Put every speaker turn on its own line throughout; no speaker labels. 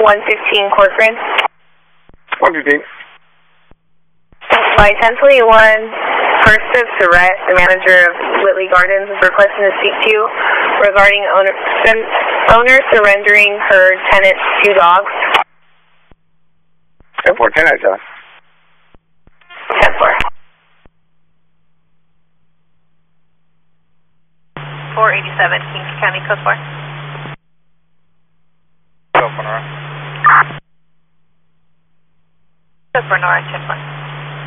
115 Corcoran.
115.
By 1021, Percival Surratt, the manager of Whitley Gardens, is requesting to speak to you regarding owner surrendering her tenant's 2 dogs.
10-4, 10-9,
10-4.
487, Kings County, code 4.
Code 4, Nora.
Code 4, Nora, 10-4.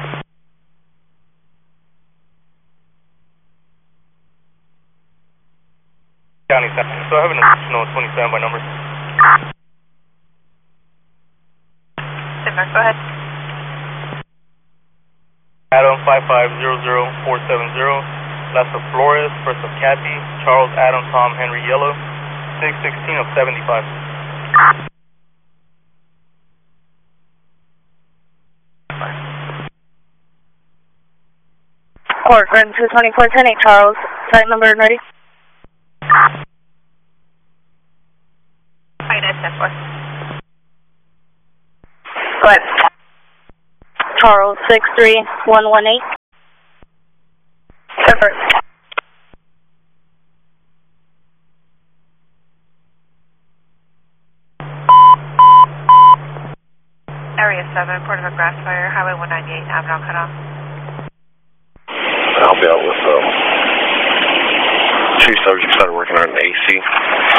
County 7. So I have an additional 27 by number.
Denmark, go ahead.
Adam 5500470. Last of Flores, first of Kathy, Charles Adam Tom Henry Yellow, 616 of 75.
Corcoran 224, 10-8, Charles. Site number ready?
Fine, 10-4.
Go ahead. Charles 63118. 10-4.
Area 7, report of a grass fire, Highway 198, Avenel cut off.
I'll be out with 2 subjects that are working on an AC.